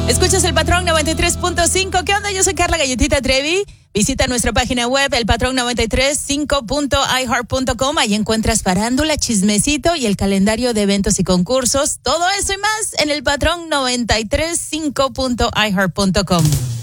Escuchas el Patrón 93.5. ¿Qué onda? Yo soy Carla Galletita Trevi. Visita nuestra página web, elpatrón935.iheart.com. Ahí encuentras farándula, chismecito y el calendario de eventos y concursos. Todo eso y más en el Patrón 93.5.iheart.com.